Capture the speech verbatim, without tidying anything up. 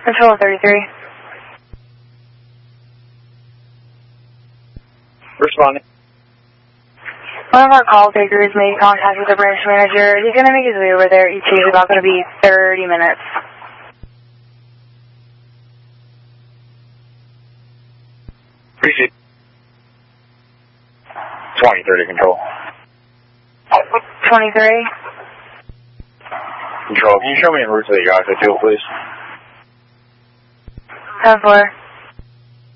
Control thirty-three. Responding. One of our call takers made contact with the branch manager. He's going to make his way over there. Each is about going to be thirty minutes. Appreciate it. twenty thirty control. twenty-three. Control, can you show me en route to the Yacht, please? ten four.